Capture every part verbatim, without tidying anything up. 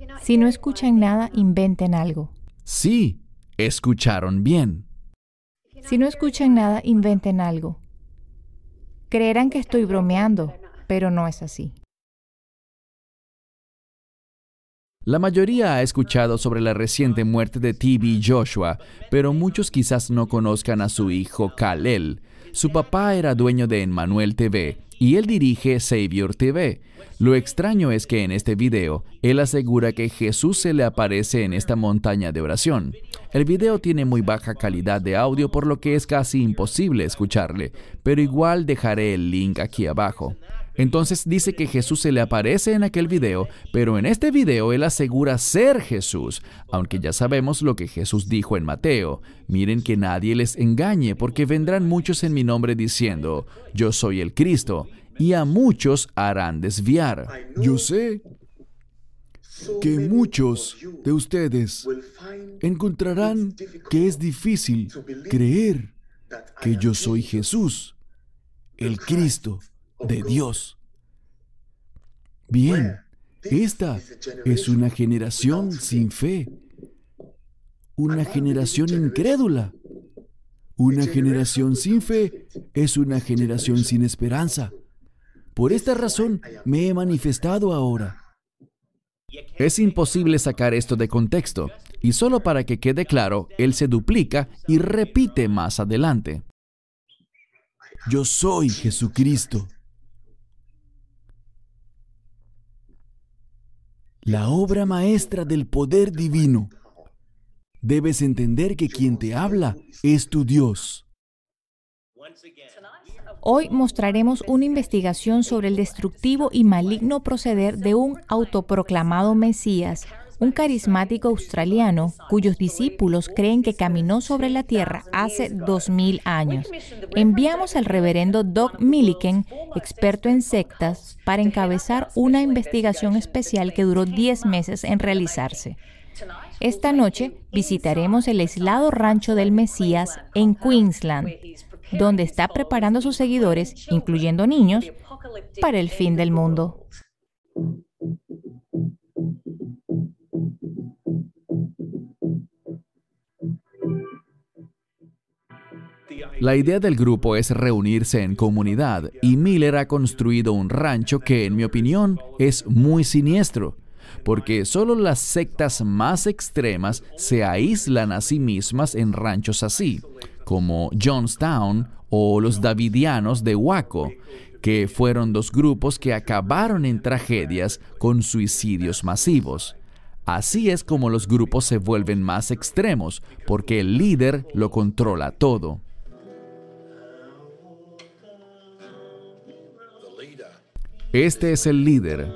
Si no escuchan nada, inventen algo. Sí, escucharon bien. Si no escuchan nada, inventen algo. Creerán que estoy bromeando, pero no es así. La mayoría ha escuchado sobre la reciente muerte de T B Joshua, pero muchos quizás no conozcan a su hijo Kal-El. Su papá era dueño de Emmanuel T V y él dirige Savior T V. Lo extraño es que en este video, él asegura que Jesús se le aparece en esta montaña de oración. El video tiene muy baja calidad de audio, por lo que es casi imposible escucharle, pero igual dejaré el link aquí abajo. Entonces dice que Jesús se le aparece en aquel video, pero en este video él asegura ser Jesús, aunque ya sabemos lo que Jesús dijo en Mateo. Miren que nadie les engañe, porque vendrán muchos en mi nombre diciendo, yo soy el Cristo, y a muchos harán desviar. Yo sé que muchos de ustedes encontrarán que es difícil creer que yo soy Jesús, el Cristo de Dios. Bien, esta es una generación sin fe, una generación incrédula. Una generación sin fe es una generación sin esperanza. Por esta razón me he manifestado ahora. Es imposible sacar esto de contexto, y solo para que quede claro, él se duplica y repite más adelante. Yo soy Jesucristo. La obra maestra del poder divino. Debes entender que quien te habla es tu Dios. Hoy mostraremos una investigación sobre el destructivo y maligno proceder de un autoproclamado Mesías, un carismático australiano cuyos discípulos creen que caminó sobre la tierra hace dos mil años. Enviamos al reverendo Doug Milliken, experto en sectas, para encabezar una investigación especial que duró diez meses en realizarse. Esta noche visitaremos el aislado rancho del Mesías en Queensland, donde está preparando a sus seguidores, incluyendo niños, para el fin del mundo. La idea del grupo es reunirse en comunidad, y Miller ha construido un rancho que, en mi opinión, es muy siniestro, porque solo las sectas más extremas se aíslan a sí mismas en ranchos así, como Jonestown o los Davidianos de Waco, que fueron dos grupos que acabaron en tragedias con suicidios masivos. Así es como los grupos se vuelven más extremos, porque el líder lo controla todo. Este es el líder.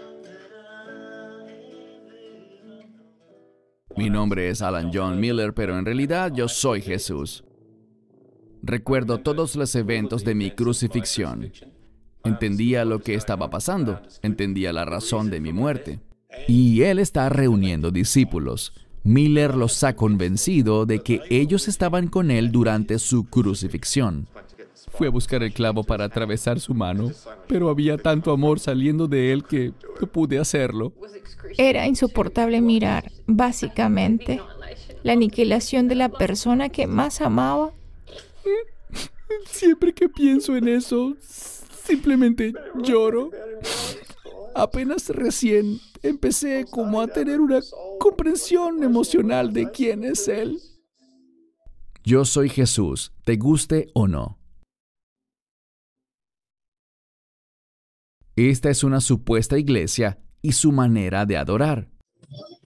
Mi nombre es Alan John Miller, pero en realidad yo soy Jesús. Recuerdo todos los eventos de mi crucifixión. Entendía lo que estaba pasando. Entendía la razón de mi muerte. Y él está reuniendo discípulos. Miller los ha convencido de que ellos estaban con él durante su crucifixión. Fui a buscar el clavo para atravesar su mano, pero había tanto amor saliendo de él que no pude hacerlo. Era insoportable mirar, básicamente, la aniquilación de la persona que más amaba. Siempre que pienso en eso, simplemente lloro. Apenas recién empecé como a tener una comprensión emocional de quién es Él. Yo soy Jesús, te guste o no. Esta es una supuesta iglesia y su manera de adorar.